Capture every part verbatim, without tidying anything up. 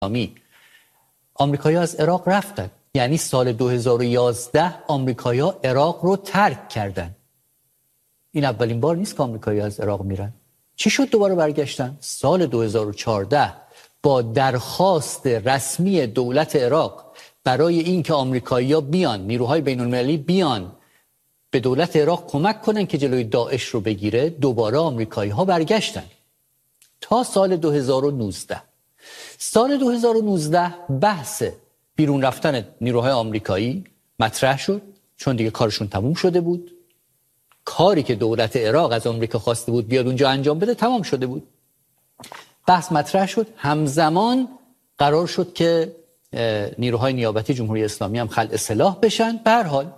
اسلامی آمریکایی‌ها از عراق رفتن. یعنی سال دو هزار و یازده آمریکایی‌ها عراق رو ترک کردن. این اولین بار نیست که آمریکایی‌ها از عراق میرن. چی شد دوباره برگشتن؟ سال دو هزار و چهارده با درخواست رسمی دولت عراق برای اینکه آمریکایی‌ها بیان، نیروهای بین‌المللی بیان به دولت عراق کمک کنن که جلوی داعش رو بگیره، دوباره آمریکایی‌ها برگشتن تا سال دو هزار و نوزده. سال دو هزار و نوزده بحث بیرون رفتن نیروهای آمریکایی مطرح شد، چون دیگه کارشون تموم شده بود. کاری که دولت عراق از آمریکا خواسته بود بیاد اونجا انجام بده تمام شده بود. بحث مطرح شد، همزمان قرار شد که نیروهای نیابتی جمهوری اسلامی هم خلع سلاح بشن. به هر حال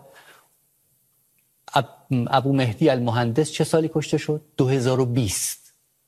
ابو مهدی المهندس چه سالی کشته شد؟ دو هزار و بیست.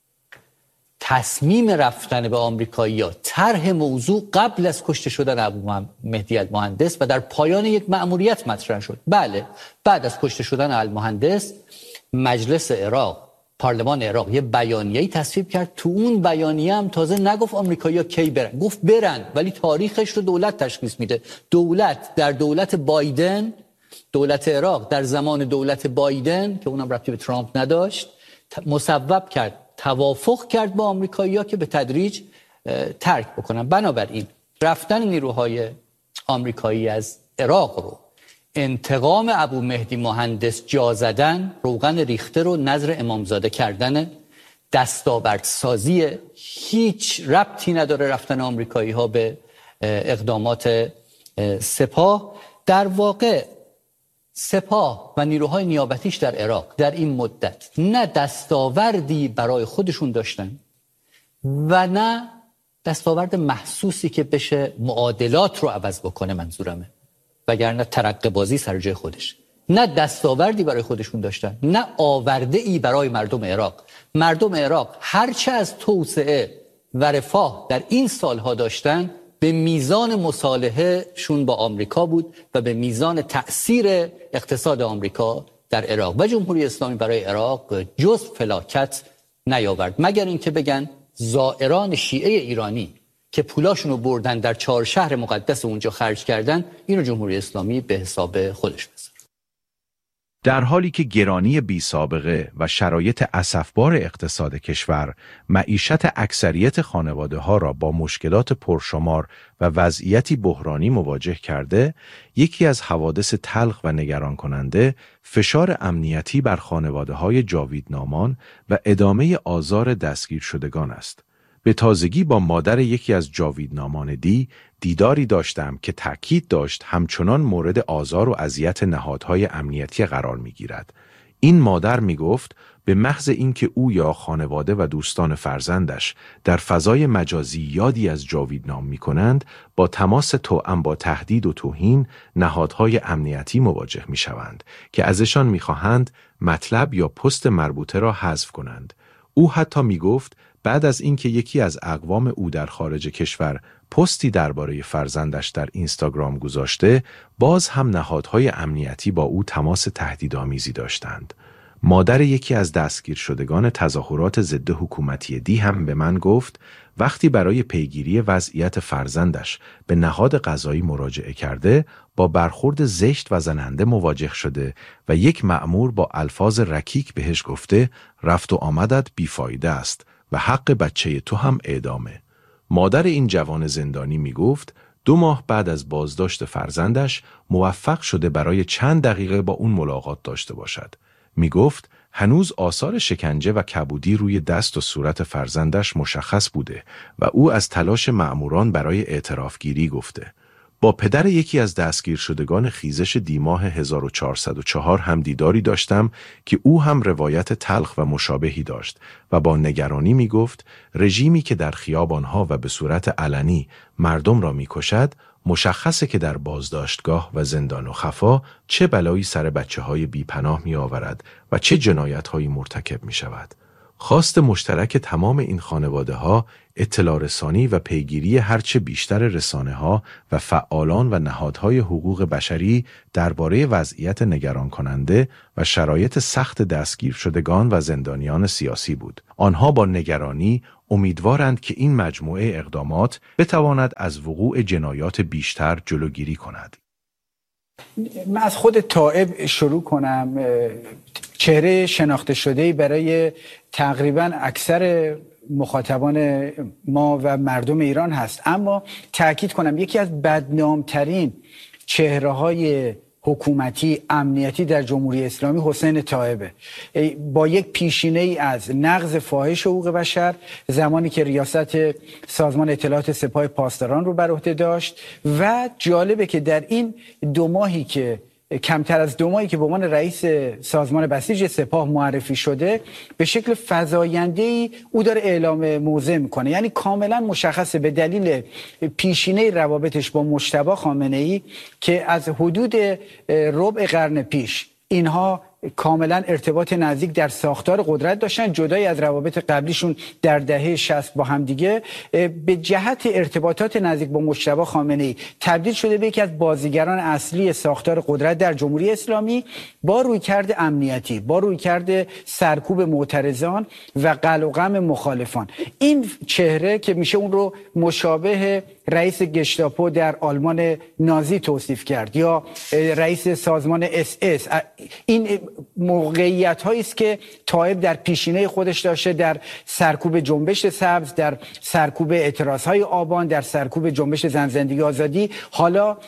تصمیم رفتن به آمریکایی‌ها، طرح موضوع قبل از کشته شدن ابو مهدی المهندس و در پایان یک مأموریت مطرح شد. بله، بعد از کشته شدن المهندس مجلس عراق، پارلمان عراق یه بیانیه‌ای تصویب کرد. تو اون بیانیه هم تازه نگفت آمریکایی‌ها کی برن، گفت برن، ولی تاریخش رو دولت تشخیص میده. دولت در دولت بایدن، دولت عراق در زمان دولت بایدن که اونم ربطی به ترامپ نداشت، مصوب کرد، توافق کرد با آمریکایی‌ها که به تدریج ترک بکنن. بنابراین رفتن نیروهای آمریکایی از عراق رو، انتقام ابو مهدی مهندس جا زدن، روغن ریخته رو نظر امامزاده کردن، دستاوردسازی، هیچ ربطی نداره رفتن آمریکایی‌ها به اقدامات سپاه. در واقع سپاه و نیروهای نیابتیش در عراق در این مدت نه دستاوردی برای خودشون داشتن و نه دستاورد محسوسی که بشه معادلات رو عوض بکنه، منظورمه، وگرنه ترقه بازی سر جای خودش. نه دستاوردی برای خودشون داشتن، نه آورده ای برای مردم عراق. مردم عراق هرچه از توسعه و رفاه در این سالها داشتن به میزان مصالحه شون با آمریکا بود و به میزان تأثیر اقتصاد آمریکا در عراق، و جمهوری اسلامی برای عراق جز فلاکت نیاورد، مگر اینکه بگن زائران شیعه ایرانی که پولاشون رو بردن در چهار شهر مقدس اونجا خرج کردن، اینو جمهوری اسلامی به حساب خودش بذاره. در حالی که گرانی بی سابقه و شرایط اسفبار اقتصاد کشور معیشت اکثریت خانواده ها را با مشکلات پرشمار و وضعیتی بحرانی مواجه کرده، یکی از حوادث تلخ و نگران کننده فشار امنیتی بر خانواده های جاویدنامان و ادامه آزار دستگیر شدگان است. به تازگی با مادر یکی از جاویدنامان دی دیداری داشتم که تأکید داشت همچنان مورد آزار و اذیت نهادهای امنیتی قرار می‌گیرد. این مادر می‌گفت به محض اینکه او یا خانواده و دوستان فرزندش در فضای مجازی یادی از جاویدنام می‌کنند، با تماس توأم با تهدید و توهین نهادهای امنیتی مواجه می‌شوند که ازشان می‌خواهند مطلب یا پست مربوطه را حذف کنند. او حتی می‌گفت بعد از اینکه یکی از اقوام او در خارج کشور پستی درباره فرزندش در اینستاگرام گذاشته، باز هم نهادهای امنیتی با او تماس تهدیدآمیزی داشتند. مادر یکی از دستگیر شدگان تظاهرات ضد حکومتی دی هم به من گفت وقتی برای پیگیری وضعیت فرزندش به نهاد قضایی مراجعه کرده، با برخورد زشت و زننده مواجه شده و یک مأمور با الفاظ رکیک بهش گفته رفت و آمدت بیفایده است و حق بچه تو هم اعدامه. مادر این جوان زندانی می گفت دو ماه بعد از بازداشت فرزندش موفق شده برای چند دقیقه با اون ملاقات داشته باشد. می گفت هنوز آثار شکنجه و کبودی روی دست و صورت فرزندش مشخص بوده و او از تلاش مأموران برای اعترافگیری گفته. با پدر یکی از دستگیر شدگان خیزش دیماه هزار و چهارصد و چهار هم دیداری داشتم که او هم روایت تلخ و مشابهی داشت و با نگرانی می گفت رژیمی که در خیابانها و به صورت علنی مردم را می کشد، مشخصه که در بازداشتگاه و زندان و خفا چه بلایی سر بچه های بی پناه می آورد و چه جنایت هایی مرتکب می شود. خواست مشترک تمام این خانواده ها اطلاع رسانی و پیگیری هرچه بیشتر رسانه ها و فعالان و نهادهای حقوق بشری درباره وضعیت نگران کننده و شرایط سخت دستگیر شدگان و زندانیان سیاسی بود. آنها با نگرانی، امیدوارند که این مجموعه اقدامات بتواند از وقوع جنایات بیشتر جلوگیری کند. من از خود تائب شروع کنم. چهره شناخته شده‌ای برای تقریباً اکثر مخاطبان ما و مردم ایران هست، اما تأکید کنم یکی از بدنامترین چهره‌های حکومتی امنیتی در جمهوری اسلامی حسین طایبه، با یک پیشینه ای از نقض فاحش حقوق بشر زمانی که ریاست سازمان اطلاعات سپاه پاسداران رو بر عهده داشت و جالبه که در این دو ماهی که کمتر از دو ماهی که به عنوان رئیس سازمان بسیج سپاه معرفی شده به شکل فزاینده‌ای او داره اعلام موضع میکنه. یعنی کاملا مشخصه به دلیل پیشینه روابطش با مجتبی خامنه‌ای که از حدود ربع قرن پیش اینها کاملا ارتباط نزدیک در ساختار قدرت داشتن، جدای از روابط قبلیشون در دهه شصت با هم دیگه، به جهت ارتباطات نزدیک با مجتبی خامنه‌ای تبدیل شده به یکی از بازیگران اصلی ساختار قدرت در جمهوری اسلامی، با رویکرد امنیتی، با رویکرد سرکوب معترضان و قلع و قم مخالفان. این چهره که میشه اون رو مشابه رئیس گشتاپو در آلمان نازی توصیف کرد یا رئیس سازمان اس اس، این موقعیت هایی است که طایب در پیشینه خودش داشته، در سرکوب جنبش سبز، در سرکوب اعتراض های آبان، در سرکوب جنبش زن زندگی آزادی. حالا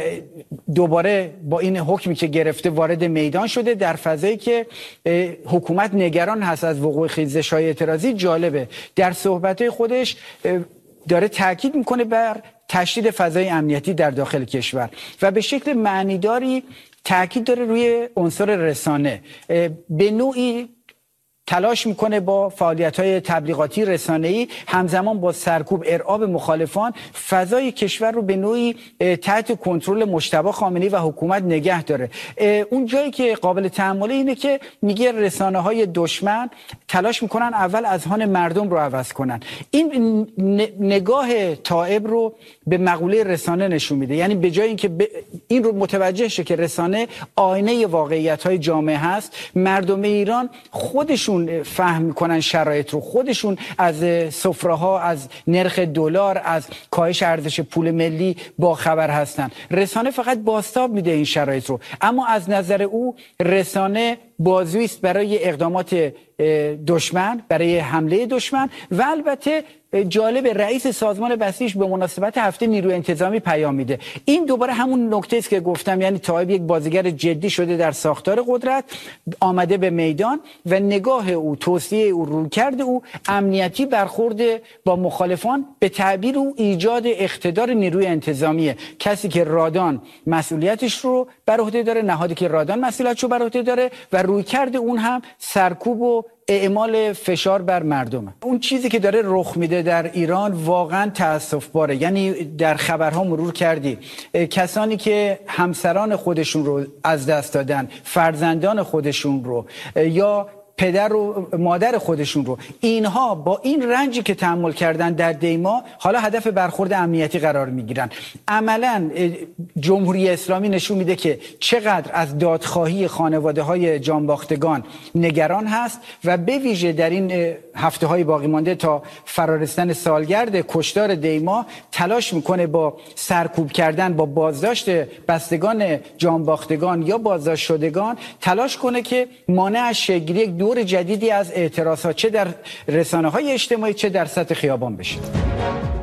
دوباره با این حکمی که گرفته وارد میدان شده در فضایی که حکومت نگران هست از وقوع خیزش های اعتراضی. جالبه در صحبت های خودش داره تاکید میکنه بر تشدید فضای امنیتی در داخل کشور و به شکل معنیداری تاکید داره روی عنصر رسانه. به نوعی تلاش میکنه با فعالیت‌های تبلیغاتی رسانه‌ای همزمان با سرکوب ارعاب مخالفان فضای کشور رو به نوعی تحت کنترل مجتبی خامنه‌ای و حکومت نگه داره. اون جایی که قابل تأمله اینه که میگه رسانه‌های دشمن تلاش میکنن اول اذهان مردم رو عوض کنن. این نگاه طایب رو به مقوله رسانه نشون میده. یعنی به جای اینکه این رو متوجه شه که رسانه آینه واقعیت‌های جامعه هست، مردم ایران خودشون فهم میکنن شرایط رو، خودشون از سفره‌ها، از نرخ دلار، از کاهش ارزش پول ملی با خبر هستن. رسانه فقط بازتاب میده این شرایط رو، اما از نظر او رسانه بازویی است برای اقدامات دشمن، برای حمله دشمن. و البته جالب رئیس سازمان بسیج به مناسبت هفته نیروی انتظامی پیام میده. این دوباره همون نکته است که گفتم، یعنی طایب یک بازیگر جدی شده در ساختار قدرت، آمده به میدان و نگاه او، توصیه او، رویکرد او امنیتی، برخورد با مخالفان، به تعبیر او ایجاد اقتدار نیروی انتظامیه. کسی که رادان مسئولیتش رو بر عهده داره، نهادی که رادان مسئولیتش رو بر عهده داره و رویکرد اون هم سرکوب و اعمال فشار بر مردمه. اون چیزی که داره رخ میده در ایران واقعا تأسف باره. یعنی در خبرها مرور کردی کسانی که همسران خودشون رو از دست دادن، فرزندان خودشون رو یا پدر و مادر خودشون رو، اینها با این رنجی که تحمل کردن در دیما حالا هدف برخورد امنیتی قرار میگیرن. عملا جمهوری اسلامی نشون میده که چقدر از دادخواهی خانواده های جانباختگان نگران هست و به ویژه در این هفته های باقی مانده تا فرارسیدن سالگرد کشتار دیما تلاش میکنه با سرکوب کردن، با بازداشت بستگان جانباختگان یا بازداشت شدگان تلاش کنه که مانع از شکل‌گیری دور جدیدی از اعتراضات چه در رسانه‌های اجتماعی چه در سطح خیابان بشه.